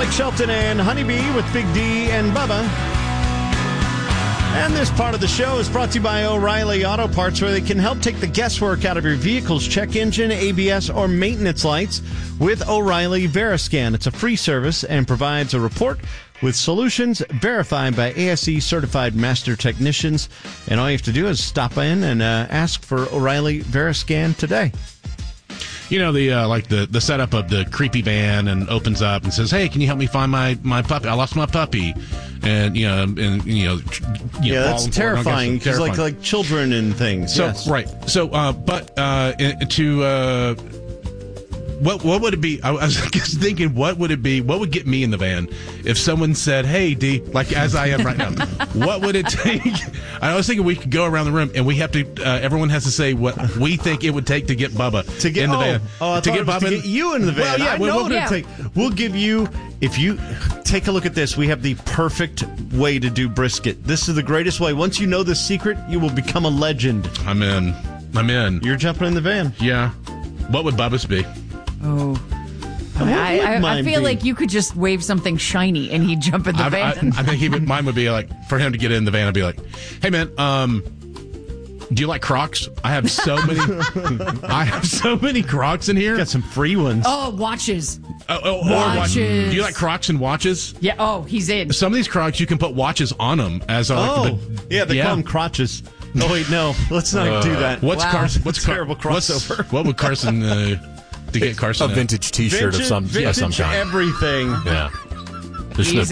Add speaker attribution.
Speaker 1: Blake Shelton and Honeybee with Big D and Bubba. And this part of the show is brought to you by O'Reilly Auto Parts, where they can help take the guesswork out of your vehicle's check engine, ABS, or maintenance lights with O'Reilly Veriscan. It's a free service and provides a report with solutions verified by ASE certified master technicians. And all you have to do is stop in and ask for O'Reilly Veriscan today.
Speaker 2: You know, the setup of the creepy van and opens up and says, "Hey, can you help me find my puppy? I lost my puppy." And
Speaker 1: that's terrifying because like children and things.
Speaker 2: So
Speaker 1: yes.
Speaker 2: Right. So, what would it be? I was just thinking, what would it be? What would get me in the van if someone said, "Hey, D," like as I am right now? What would it take? I was thinking we could go around the room and we have to. Everyone has to say what we think it would take to get Bubba in the van.
Speaker 1: To get you in the van.
Speaker 2: Well, yeah,
Speaker 1: I know what it take. We'll give you. If you take a look at this, we have the perfect way to do brisket. This is the greatest way. Once you know the secret, you will become a legend.
Speaker 2: I'm in.
Speaker 1: You're jumping in the van.
Speaker 2: Yeah. What would Bubba's be?
Speaker 3: Oh. I feel like you could just wave something shiny and he'd jump in the van.
Speaker 2: I think mine would be like, for him to get in the van, I'd be like, "Hey man, do you like Crocs? I have so many Crocs in here.
Speaker 1: Got some free ones.
Speaker 3: Oh, watches.
Speaker 2: Watches. Do you like Crocs and watches?
Speaker 3: Yeah. Oh, he's in.
Speaker 2: Some of these Crocs you can put watches on them as
Speaker 1: they call them crotches. Oh wait, no, let's not do that.
Speaker 2: What's Carson?
Speaker 1: What's terrible crossover?
Speaker 2: What would Carson to get Carson?
Speaker 4: A vintage T-shirt of some kind.
Speaker 1: Everything.
Speaker 4: Yeah.